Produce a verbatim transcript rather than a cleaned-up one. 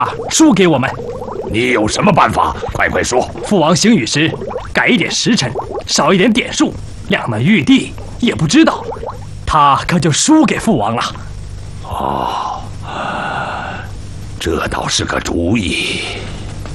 输给我们。 你有什么办法？快快说！ 父王行雨时，改一点时辰，少一点点数，两门玉帝也不知道，他可就输给父王了。 哦，这倒是个主意。